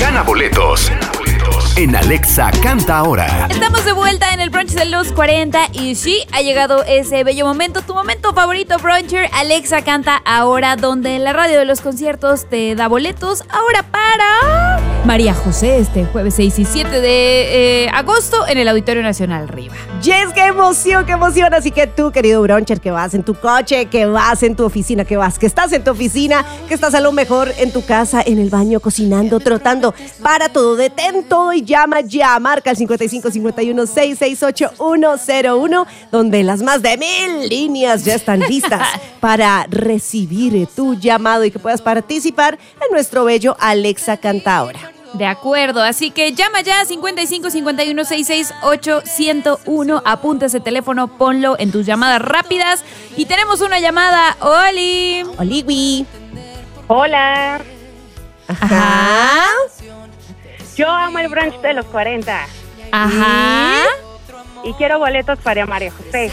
Gana boletos en Alexa Canta Ahora. Estamos de vuelta en el brunch de los 40 y sí, ha llegado ese bello momento, tu momento favorito, bruncher. Alexa Canta Ahora, donde la radio de los conciertos te da boletos ahora para María José este jueves 6 y 7 de agosto en el Auditorio Nacional Riva. Yes, qué emoción, qué emoción. Así que tú, querido bruncher, que vas en tu coche, que vas en tu oficina, que estás en tu oficina, que estás a lo mejor en tu casa, en el baño, cocinando, trotando, para todo, detén todo y llama ya, marca el 5551-668-101, donde las más de 1000 líneas ya están listas para recibir tu llamado y que puedas participar en nuestro bello Alexa Canta Ahora. De acuerdo, así que llama ya 5551-668-101, apunta ese teléfono, ponlo en tus llamadas rápidas. Y tenemos una llamada. ¡Oli! ¡Oliwi! Hola. Ajá. Yo amo el brunch de los 40 Ajá. y quiero boletos para María José.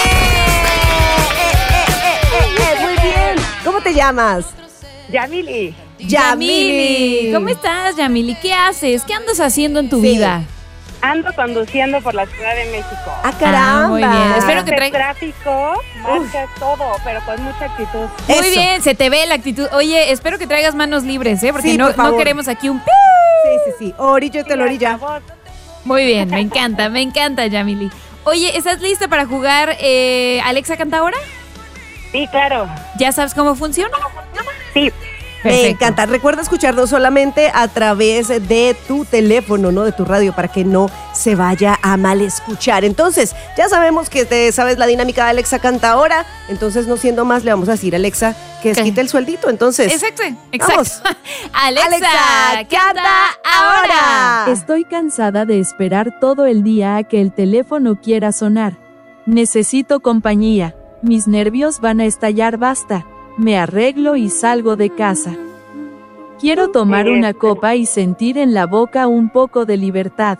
Muy bien. ¿Cómo te llamas? Yamili. Yamili. ¿Cómo estás, Yamili? ¿Qué haces? ¿Qué andas haciendo en tu vida? Ando conduciendo por la Ciudad de México. ¡Ah, caramba! Muy bien. Espero que El tráfico marca todo, pero con mucha actitud. Muy bien, se te ve la actitud. Oye, espero que traigas manos libres, porque Sí, no por favor. queremos aquí un... Sí. Orillo y orilla. Muy bien, me encanta, Yamili. Oye, ¿estás lista para jugar Alexa Canta Ahora? Sí, claro. ¿Ya sabes cómo funciona? Sí. Me Perfecto. encanta. Recuerda escucharnos solamente a través de tu teléfono, no de tu radio, para que no se vaya a mal escuchar. Entonces, ya sabemos que te sabes la dinámica de Alexa Canta Ahora. Entonces, no siendo más, le vamos a decir a Alexa que quite el sueldito. Entonces, Exacto. vamos. Alexa, canta ahora. Estoy cansada de esperar todo el día a que el teléfono quiera sonar. Necesito compañía. Mis nervios van a estallar, basta. Me arreglo y salgo de casa. Quiero tomar una copa y sentir en la boca un poco de libertad.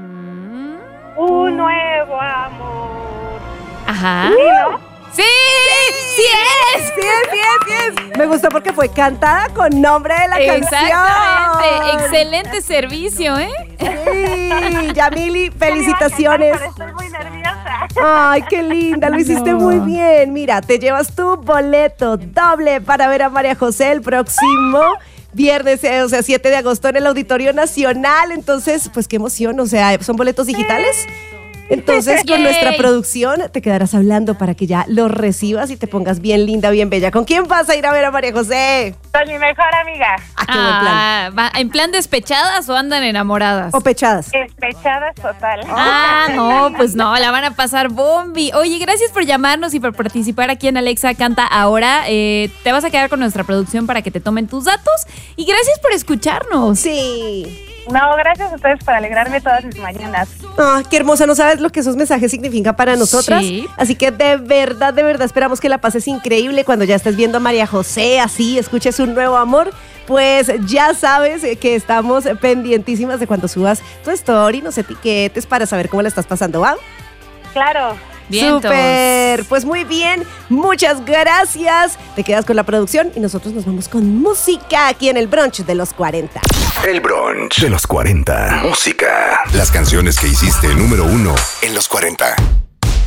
Un nuevo amor. Ajá. ¿Sí, no? ¡Sí! ¡Sí es! Sí es. Me gustó porque fue cantada con nombre de la Exactamente. canción. Excelente servicio, ¿eh? Sí, Yamili, felicitaciones. Pero estoy muy nerviosa. Ay, qué linda, lo hiciste muy bien. Mira, te llevas tu boleto doble para ver a María José el próximo viernes, 7 de agosto en el Auditorio Nacional. Entonces, pues qué emoción, son boletos digitales. Entonces, con Yay. nuestra producción te quedarás hablando para que ya los recibas y te pongas bien linda, bien bella. ¿Con quién vas a ir a ver a María José? Con mi mejor amiga. Ah, qué buen plan. ¿En plan despechadas o andan enamoradas? O pechadas. Despechadas total. No, pues no, la van a pasar bombi. Oye, gracias por llamarnos y por participar aquí en Alexa Canta Ahora. Te vas a quedar con nuestra producción para que te tomen tus datos. Y gracias por escucharnos. Sí. No, gracias a ustedes por alegrarme todas mis mañanas. Ah, qué hermosa, no sabes lo que esos mensajes significan para nosotras. Sí. Así que de verdad esperamos que la pases increíble cuando ya estés viendo a María José, así, escuches un nuevo amor. Pues ya sabes que estamos pendientísimas de cuando subas tu story, nos etiquetes para saber cómo la estás pasando, ¿va? Claro. Vientos. Súper, pues muy bien, muchas gracias. Te quedas con la producción y nosotros nos vamos con música aquí en el brunch de los 40. El brunch de los 40. Música. Las canciones que hiciste número 1 en los 40.